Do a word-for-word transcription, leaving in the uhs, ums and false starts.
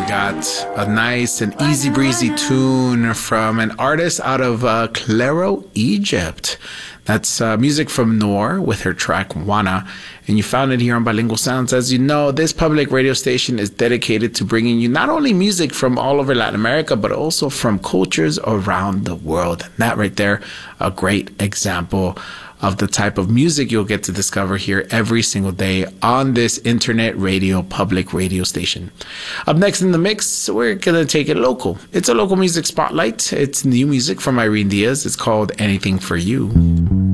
got a nice and easy breezy tune from an artist out of uh, Cairo, Egypt. That's uh, music from Noor with her track Wana, and you found it here on Bilingual Sounds. As you know, this public radio station is dedicated to bringing you not only music from all over Latin America, but also from cultures around the world. And that right there, a great example of the type of music you'll get to discover here every single day on this internet radio public radio station. Up next in the mix, we're going to take it local. It's a local music spotlight. It's new music from Irene Diaz. It's called Anything for You.